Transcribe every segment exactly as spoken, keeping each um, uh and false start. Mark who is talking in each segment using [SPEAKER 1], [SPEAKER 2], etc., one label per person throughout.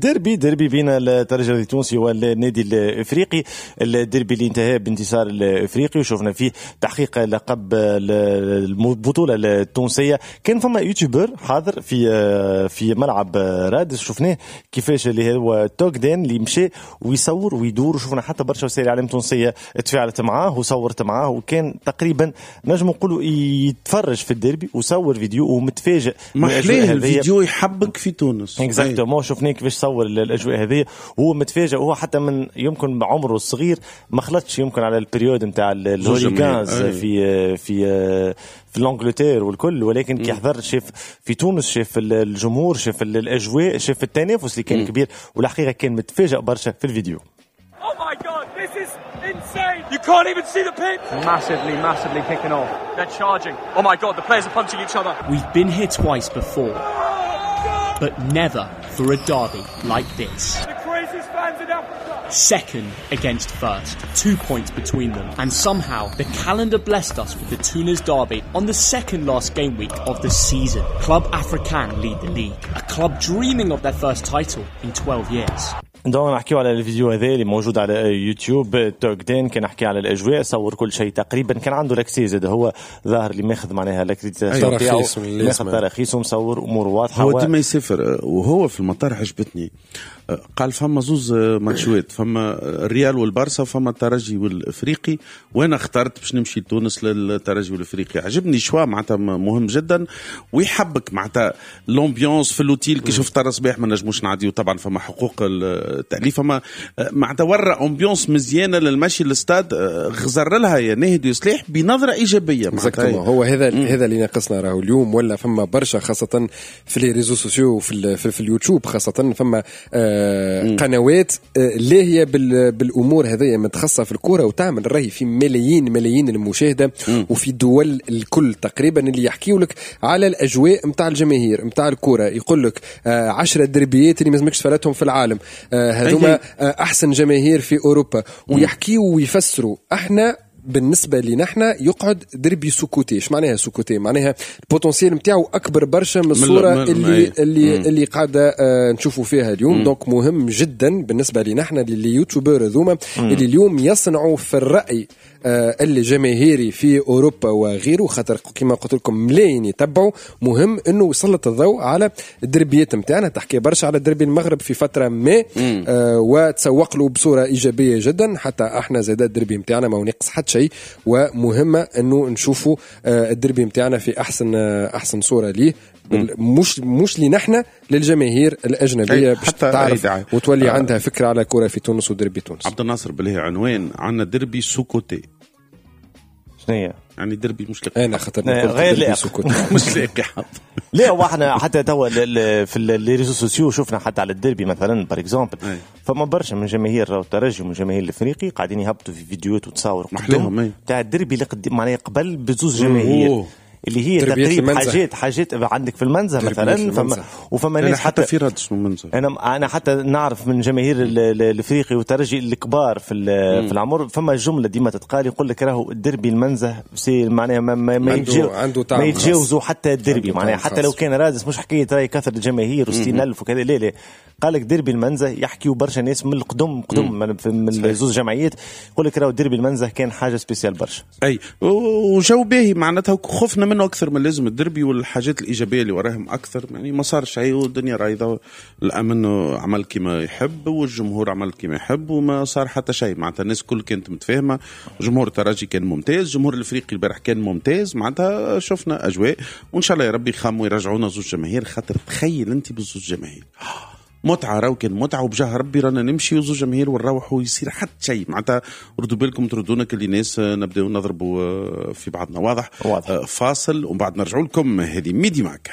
[SPEAKER 1] ديربي ديربي بين الترجي التونسي والنادي الافريقي. الديربي اللي انتهى بانتصار الافريقي وشوفنا فيه تحقيق لقب البطوله التونسيه. كان فما يوتيوبر حاضر في في ملعب رادس، شفناه كيفاش اللي هو توك دين اللي مشى ويصور ويدور، وشوفنا حتى برشا وسائل اعلام تونسيه تفاعلت معاه وصورت معاه، وكان تقريبا نجم نقولوا يتفرج في الديربي وصور فيديو ومتفاجئ.
[SPEAKER 2] محليه الفيديو يحبك في تونس
[SPEAKER 1] اكزاكتومون. شفناه كيفاش صور الاجواء هذه وهو متفاجئ، وهو حتى من يمكن بعمره الصغير ما خلطش يمكن على البريود نتاع الهوليغانز في في في الانجلتير والكل، ولكن كي حضر شاف في تونس، شاف الجمهور، شاف الاجواء، شاف التنافس اللي كان م. كبير، والحقيقه كان متفاجئ برشا في الفيديو.
[SPEAKER 3] Oh my god, this is insane. You can't even see the pin.
[SPEAKER 4] Massively, massively kicking off.
[SPEAKER 3] They're charging. Oh my god, the players are punching each other.
[SPEAKER 5] We've been here twice before, but never for a derby like this.
[SPEAKER 3] The craziest fans in Africa.
[SPEAKER 5] Second against first, two points between them, and somehow the calendar blessed us with the Tunis derby on the second last game week of the season. Club Africain lead the league, a club dreaming of their first title in twelve years.
[SPEAKER 1] دون نحكيو على الفيديو هذا اللي موجود على يوتيوب. توك دين كان نحكي على الاجواء، صور كل شيء تقريبا، كان عنده لاكسيز هذا هو ظاهر اللي ماخذ معناها لاكريديتاسيون تاعو، ماخذ تراخيص ومصور امور واضحه.
[SPEAKER 2] هو ديما يسافر وهو في المطار عجبتني، قال فما زوز ماتشوات، فما الريال والبارسا وفما الترجي والافريقي، وانا اخترت باش نمشي لتونس للترجي والافريقي. عجبني شوا معناتها مهم جدا، ويحبك معناتها لومبيونس في اللوتيل كي شفت الصباح ما نجموش نعديو طبعا، فما حقوق التأليف، فما معناتها ورا امبيونس مزيانه للمشي للاستاد، غزر لها يا ناهد وسلاح بنظره ايجابيه.
[SPEAKER 6] معناتها هو هذا هذا اللي ناقصنا راهو اليوم، ولا فما برشا خاصه في لي ريزو سوسيو وفي في, في اليوتيوب خاصه، فما آه قنوات اللي هي بالامور هذه متخصصه في الكوره وتعمل راهي في ملايين ملايين المشاهده، وفي الدول الكل تقريبا اللي يحكيوا لك على الاجواء نتاع الجماهير نتاع الكوره، يقول لك آه عشرة دربيات اللي ما لازمكش تفرتهم في العالم، آه هذوما آه احسن جماهير في اوروبا، ويحكيوا ويفسروا. احنا بالنسبه لنا احنا يقعد دربي سكوتي. ايش معناها سكوتي؟ معناها البوتنسيال نتاعو اكبر برشا من الصوره من اللي مم. اللي مم. اللي قاعده اه نشوفوا فيها اليوم. دونك مهم جدا بالنسبه لنا احنا اللي يوتيوبر هذوما اللي اليوم يصنعوا في الراي آه اللي جماهيري في اوروبا وغيره، خاطر كما قلت لكم ملايين يتبعوا. مهم انه يسلط الضوء على الدربيات نتاعنا، تحكي برشا على دربي المغرب في فتره ما آه وتسوق له بصوره ايجابيه جدا، حتى احنا زاد الدربي نتاعنا ما نقص حتى شيء، ومهمه انه نشوفوا آه الدربي نتاعنا في احسن آه احسن صوره ليه، مش مش لي نحن، للجماهير الاجنبيه باش تعرف وتولي آه عندها فكره على كره في تونس ودربي تونس.
[SPEAKER 2] عبد الناصر بالله عنوان عندنا دربي سكوتي.
[SPEAKER 1] شنو
[SPEAKER 2] يعني دربي مش لاقي؟
[SPEAKER 6] انا خاطر
[SPEAKER 1] غير لاقي
[SPEAKER 2] مش لاقي حظ.
[SPEAKER 1] لا واحنا حتى توا في لي ريزو سوسيو شفنا حتى على الدربي مثلا بار اكزومبل، فما برشا من جماهير الترجي ومن جماهير الافريقي قاعدين يهبطوا في فيديوهات وتصاور
[SPEAKER 2] محلهم
[SPEAKER 1] تاع الدربي اللي معناها قبل بزوز جماهير اللي هي تقريبا حاجات حاجات عندك في المنزه مثلا، فما وفما ناس
[SPEAKER 2] حتى في ردش من المنزه.
[SPEAKER 1] انا انا حتى نعرف من جماهير الافريقي والترجي الكبار في في العمر، فما جمله ديما تتقال يقول لك راهو الدربي المنزه سي معناها ما ما يتجاوزوا ما يتجاوزوا حتى الدربي، معناها حتى لو كان رادس مش حكايه راهي كثر الجماهير وستين ألف وكذا، لا لا قال لك دربي المنزه يحكيوا برشا ناس من القدم قدم من زوج جمعيات، يقول لك راهو دربي المنزه كان حاجه سبيسيال برشا.
[SPEAKER 2] اي وجو باهي معناتها خفنا منه اكثر من لازم الدربي، والحاجات الايجابيه اللي وراهم اكثر، يعني ما صار شيء والدنيا رايضه، الامن عمل كما يحب والجمهور عمل كما يحب وما صار حتى شيء، معناتها الناس كل كانت متفاهمه. جمهور الترجي كان ممتاز، جمهور الافريقي البارح كان ممتاز، معناتها شفنا اجواء، وان شاء الله يا ربي يخموا يرجعونا زوج جماهير، خاطر تخيل انت بالزوج جماهير متعه، راهو كان متعه، وبجاه ربي رانا نمشي وزوج جماهير ونروحوا ويصير حتى شيء، معناتها ردوا بالكم تردونا كل ناس نبداو نضربوا في بعضنا. واضح, واضح. فاصل ومن بعد نرجعوا لكم. هذه ميدي معك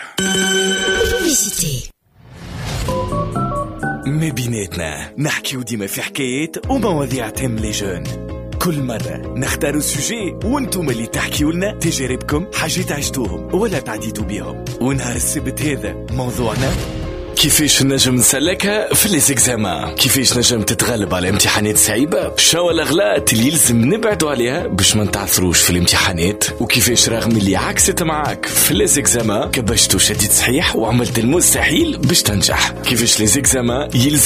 [SPEAKER 7] ما بيناتنا نحكيو ديما في حكايات ومواضيع تهم لي جون، كل مرة نختاروا سوجي وانتم اللي تحكيوا لنا تجاربكم، حاجات عشتوهم ولا تعديتوا بيهم. ونهار السبت هذا موضوعنا كيفاش نجم نسلكها في لي زيكزامان، كيفاش نجم تتغلب على امتحانات صعيبة، شو الاغلاط اللي يلزم نبعدوا عليها باش ما نتعثروش في الامتحانات، وكيفاش رغم اللي عكست معاك في لي زيكزامان كبشتو شديد صحيح وعملت المستحيل باش تنجح، كيفاش لي زيكزامان يلزم